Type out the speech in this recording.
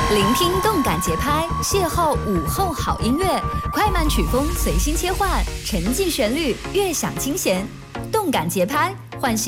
聆听动感节拍，邂逅午后好音乐，快慢曲风随心切换，沉寂旋律，悦享清闲，动感节拍唤醒